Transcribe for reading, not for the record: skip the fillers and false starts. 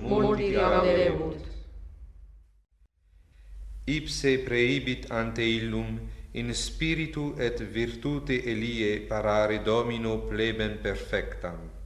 multi gaudebunt. Ipse preibit ante illum in spiritu et virtute Elie parare Domino plebem perfectam.